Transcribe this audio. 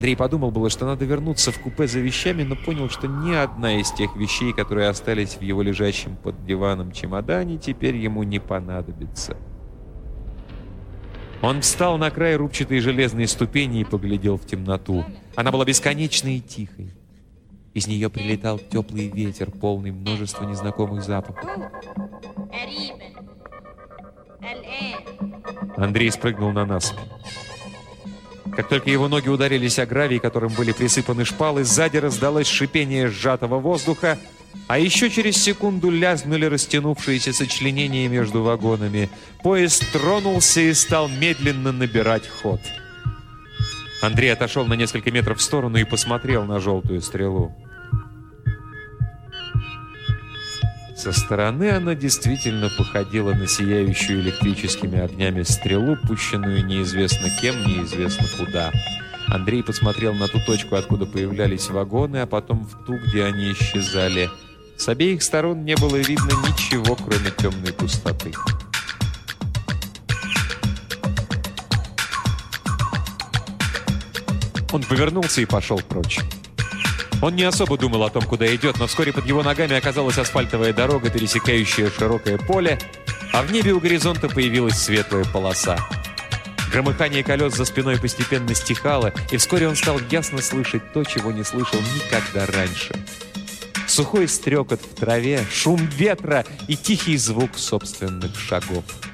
Андрей подумал было, что надо вернуться в купе за вещами, но понял, что ни одна из тех вещей, которые остались в его лежащем под диваном чемодане, теперь ему не понадобится. Он встал на край рубчатой железной ступени и поглядел в темноту. Она была бесконечной и тихой. Из нее прилетал теплый ветер, полный множества незнакомых запахов. Андрей спрыгнул на насыпь. Как только его ноги ударились о гравий, которым были присыпаны шпалы, сзади раздалось шипение сжатого воздуха, а еще через секунду лязгнули растянувшиеся сочленения между вагонами. Поезд тронулся и стал медленно набирать ход. Андрей отошел на несколько метров в сторону и посмотрел на желтую стрелу. Со стороны она действительно походила на сияющую электрическими огнями стрелу, пущенную неизвестно кем, неизвестно куда. Андрей посмотрел на ту точку, откуда появлялись вагоны, а потом в ту, где они исчезали. С обеих сторон не было видно ничего, кроме темной пустоты. Он повернулся и пошел прочь. Он не особо думал о том, куда идет, но вскоре под его ногами оказалась асфальтовая дорога, пересекающая широкое поле, а в небе у горизонта появилась светлая полоса. Громыхание колес за спиной постепенно стихало, и вскоре он стал ясно слышать то, чего не слышал никогда раньше. Сухой стрекот в траве, шум ветра и тихий звук собственных шагов.